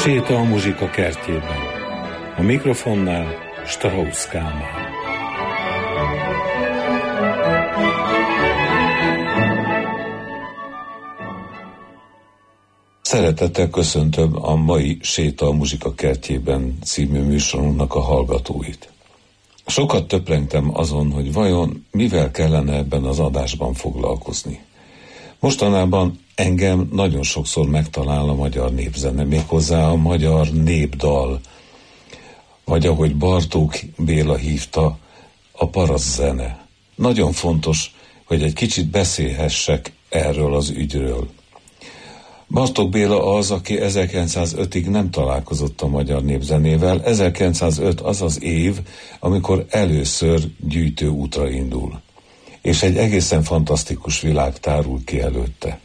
Séta a muzsika kertjében. A mikrofonnál Strauss Kálmán. Szeretettel köszöntöm a mai Séta a muzsika kertjében című műsorunknak a hallgatóit. Sokat töprengtem azon, hogy vajon mivel kellene ebben az adásban foglalkozni. Mostanában engem nagyon sokszor megtalál a magyar népzene, méghozzá a magyar népdal, vagy ahogy Bartók Béla hívta, a parasztzene. Nagyon fontos, hogy egy kicsit beszélhessek erről az ügyről. Bartók Béla az, aki 1905-ig nem találkozott a magyar népzenével. 1905 az az év, amikor először gyűjtőútra indul. És egy egészen fantasztikus világ tárul ki előtte.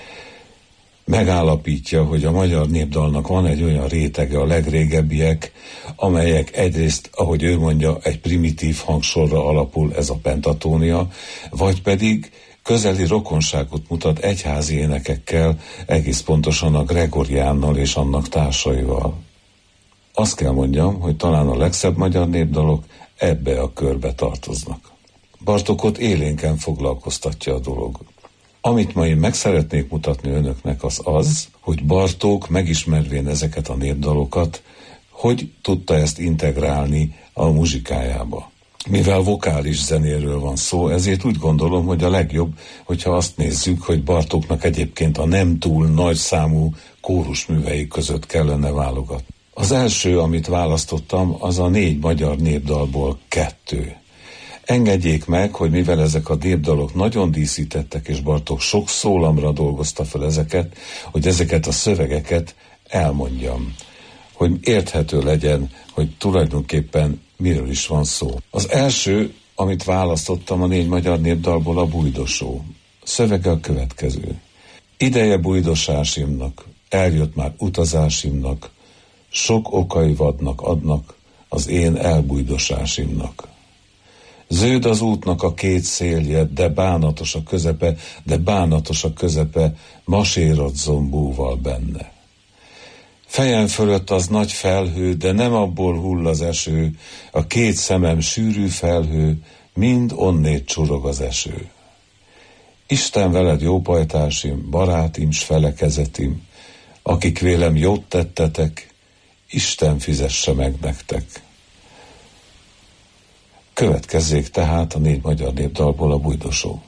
Megállapítja, hogy a magyar népdalnak van egy olyan rétege, a legrégebbiek, amelyek egyrészt, ahogy ő mondja, egy primitív hangsorra alapul, ez a pentatónia, vagy pedig közeli rokonságot mutat egyházi énekekkel, egész pontosan a Gregoriánnal és annak társaival. Azt kell mondjam, hogy talán a legszebb magyar népdalok ebbe a körbe tartoznak. Bartókot élénken foglalkoztatja a dolog. Amit ma én meg szeretnék mutatni önöknek az, hogy Bartók megismervén ezeket a népdalokat, hogy tudta ezt integrálni a muzsikájába. Mivel vokális zenéről van szó, ezért úgy gondolom, hogy a legjobb, hogyha azt nézzük, hogy Bartóknak egyébként a nem túl nagy számú kórusművei között kellene válogatni. Az első, amit választottam, az a 4 magyar népdalból 2. Engedjék meg, hogy mivel ezek a népdalok nagyon díszítettek, és Bartók sok szólamra dolgozta fel ezeket, hogy ezeket a szövegeket elmondjam, hogy érthető legyen, hogy tulajdonképpen miről is van szó. Az első, amit választottam a 4 magyar népdalból, a Bújdosó. Szövege a következő. Ideje bújdosásimnak, eljött már utazásimnak, sok okai vadnak adnak az én elbújdosásimnak. Zöld az útnak a 2 szélje, de bánatos a közepe, masérod zombóval benne. Fejem fölött az nagy felhő, de nem abból hull az eső, a 2 szemem sűrű felhő, mind onnét csurog az eső. Isten veled jó pajtásim, barátim s felekezetim, akik vélem jót tettetek, Isten fizesse meg nektek. Következzék tehát a 4 magyar népdalból a Bújdosó.